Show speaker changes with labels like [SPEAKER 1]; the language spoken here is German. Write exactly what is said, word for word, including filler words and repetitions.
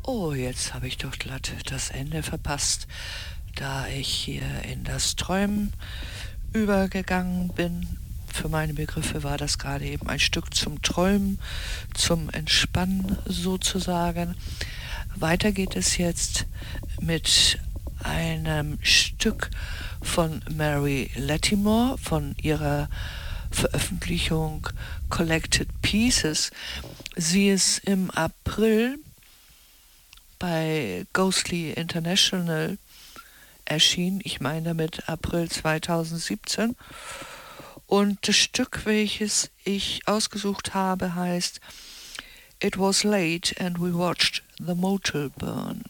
[SPEAKER 1] Oh, jetzt habe ich doch glatt das Ende verpasst, da ich hier in das Träumen übergegangen bin. Für meine Begriffe war das gerade eben ein Stück zum Träumen, zum Entspannen sozusagen. Weiter geht es jetzt mit einem Stück von Mary Lattimore von ihrer Veröffentlichung Collected Pieces. Sie ist im April bei Ghostly International erschienen, ich meine damit April zweitausendsiebzehn. Und das Stück, welches ich ausgesucht habe, heißt It Was Late and We Watched the Motel Burn.